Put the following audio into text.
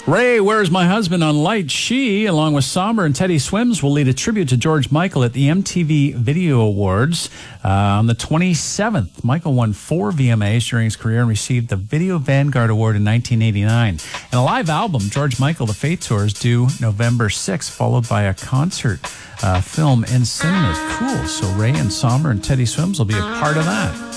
Ray, Where's My Husband on Light? She, along with Somber and Teddy Swims, will lead a tribute to George Michael at the MTV Video Awards on the 27th. Michael won 4 VMAs during his career and received the Video Vanguard Award in 1989. And a live album, George Michael, The Fate Tour, is due November 6th, followed by a concert film in cinemas. Cool. So Ray and Somber and Teddy Swims will be a part of that.